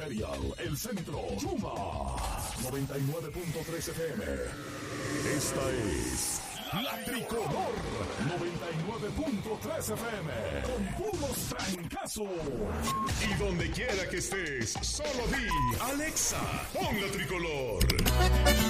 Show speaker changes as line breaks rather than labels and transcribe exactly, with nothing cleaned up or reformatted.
Imperial, El Centro, Chuma, noventa y nueve punto tres F M. Esta es La Tricolor, noventa y nueve punto tres F M, con puros trancazos. Y donde quiera que estés, solo di, Alexa, pon La Tricolor.